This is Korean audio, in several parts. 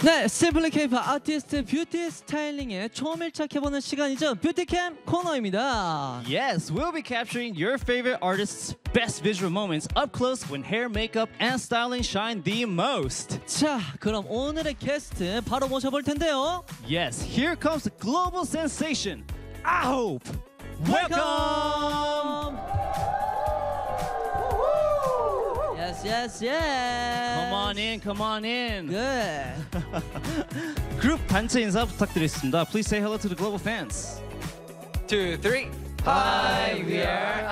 네, Simply K-pop 아티스트 뷰티 스타일링에 초밀착해보는 시간이죠. 뷰티캠 코너입니다. Yes, we'll be capturing your favorite artists' best visual moments up close when hair, makeup, and styling shine the most. 자, 그럼 오늘의 게스트 바로 모셔볼 텐데요. Yes, here comes the global sensation, I-HOPE. Welcome! Yes, yes, yes. Come on in, come on in. Good. 그룹 단체 인사 부탁드리겠습니다. Please say hello to the global fans. 2, 3. Hi, we are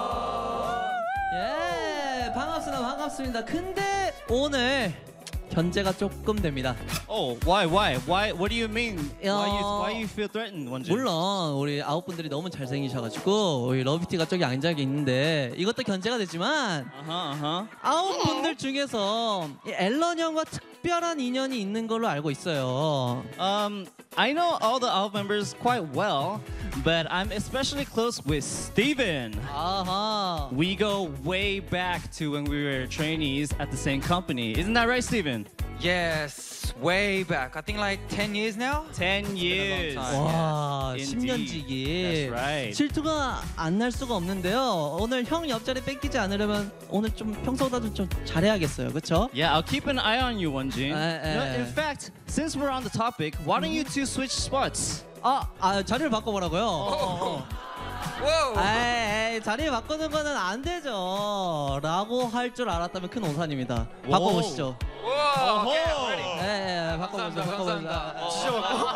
예, 반갑습니다, 반갑습니다. 근데 오늘 견제가 조금 됩니다. Oh, why? What do you mean? 야. Why you feel threatened, 원진? 물론 우리 아홉 분들이 너무 잘생기셔가지고 우리 러비티가 저기 앉아 있는데 이것도 견제가 되지만 아홉 분들 중에서 이 앨런 형과 특별한 인연이 있는 걸로 알고 있어요. I know all the I-HOPE members quite well, but I'm especially close with Steven. 아하. We go way back to when we were trainees at the same company. Isn't that right, Steven? Yes, way back. I think like 10 years now. 10 years. long time. 와, Indeed. 10년지기. That's right. 질투가 안 날 수가 없는데요. 오늘 형 옆자리 뺏기지 않으려면 오늘 좀 평소보다 좀 잘해야겠어요. 그렇죠? Yeah, I'll keep an eye on you, Wonjin. eh. In fact, since we're on the topic, why don't you two switch spots? 자리를 바꿔보라고요? Whoa. 에이, 자리 바꾸는 거는 안 되죠. 라고 할 줄 알았다면 큰 오산입니다. 바꿔보시죠. Whoa. Okay, I'm ready. 네, 바꿔보죠. 감사합니다. 진짜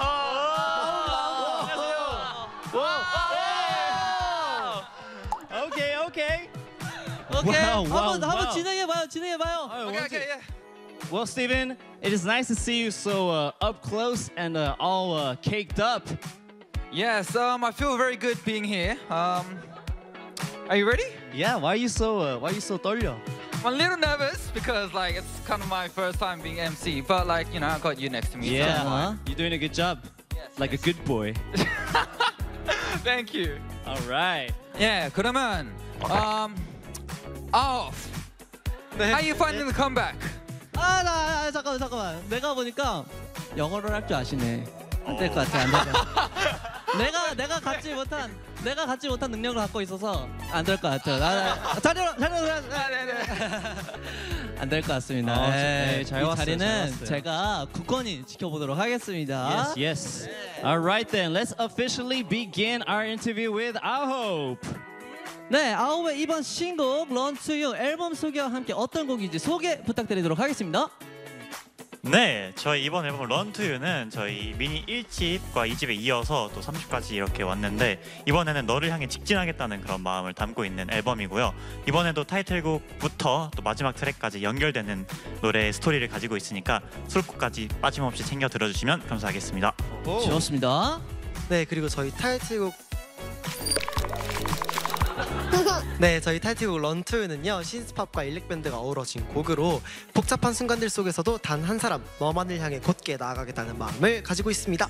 Okay. 오케이. Wow, 한번 wow. 진행해봐요. Okay, yeah. Well, Steven, it is nice to see you so up close and all caked up. Yes, I feel very good being here. Are you ready? Yeah, why are you so 떨려? I'm a little nervous because like it's kind of my first time being MC, but like, you know, I got you next to me. so Yeah, I'm fine. you're doing a good job. Yes, Like a good boy. Thank you. All right. Yeah, 그러면 off. How you finding the comeback? 잠깐만. 내가 보니까 영어를 할 줄 아시네. 안 될 것 같아. 안 될 것 같아. 내가 갖지 못한 능력을 갖고 있어서 안 될 것 같아. 자리로. 안 될 것 같습니다. 네, 잘 이 왔어요, 자리는 잘 왔어요. 제가 굳건히 지켜보도록 하겠습니다. Yes. All right then, let's officially begin our interview with I-HOPE. 네, 아홉의 이번 신곡 Run to You 앨범 소개와 함께 어떤 곡인지 소개 부탁드리도록 하겠습니다. 네, 저희 이번 앨범 Run to You는 저희 미니 1집과 2집에 이어서 또 3집까지 이렇게 왔는데 이번에는 너를 향해 직진하겠다는 그런 마음을 담고 있는 앨범이고요. 이번에도 타이틀곡부터 또 마지막 트랙까지 연결되는 노래의 스토리를 가지고 있으니까 수록곡까지 빠짐없이 챙겨 들어주시면 감사하겠습니다. 좋습니다. 네, 그리고 저희 타이틀곡 런투는요 신스팝과 일렉밴드가 어우러진 곡으로 복잡한 순간들 속에서도 단 한 사람 너만을 향해 곧게 나아가겠다는 마음을 가지고 있습니다.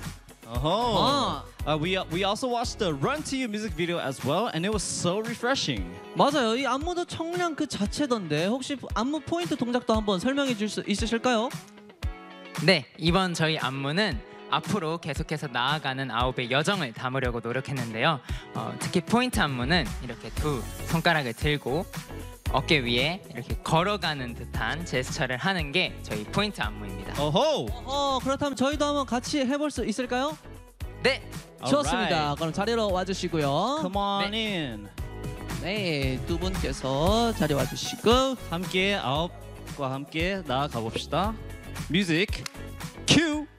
We also watched the Run to You music video as well, and it was so refreshing. 맞아요. 이 안무도 청량 그 자체던데 혹시 안무 포인트 동작도 한번 설명해 줄 수 있으실까요? 네, 이번 저희 안무는 앞으로 계속해서 나아가는 아홉의 여정을 담으려고 노력했는데요. 특히 포인트 안무는 이렇게 두 손가락을 들고 어깨 위에 이렇게 걸어가는 듯한 제스처를 하는 게 저희 포인트 안무입니다. 그렇다면 저희도 한번 같이 해볼 수 있을까요? 네, 좋습니다. Alright. 그럼 자리로 와주시고요. Come on in. 네, 두 분께서 자리 와주시고 함께 I-HOPE과 함께 나아가 봅시다. Music, cue.